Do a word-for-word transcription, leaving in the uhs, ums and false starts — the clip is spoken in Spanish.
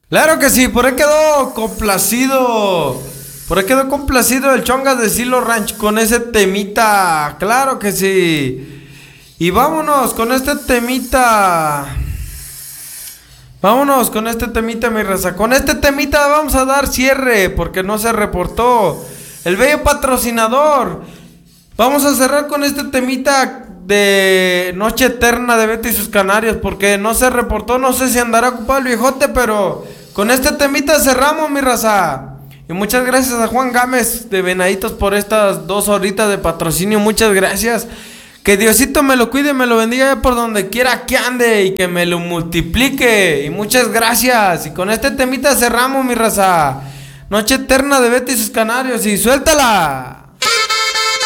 Claro que sí, por ahí quedó complacido. Por ahí quedó complacido el Chongas de Silo Ranch con ese temita. Claro que sí. Y vámonos con este temita. Vámonos con este temita, mi raza. Con este temita vamos a dar cierre porque no se reportó el bello patrocinador. Vamos a cerrar con este temita de Noche Eterna de Betty y sus Canarios porque no se reportó. No sé si andará ocupado el viejote, pero con este temita cerramos, mi raza. Y muchas gracias a Juan Gámez de Venaditos por estas dos horitas de patrocinio. Muchas gracias. Que Diosito me lo cuide, me lo bendiga por donde quiera que ande y que me lo multiplique. Y muchas gracias. Y con este temita cerramos, mi raza. Noche Eterna de Betty y sus Canarios. Y suéltala.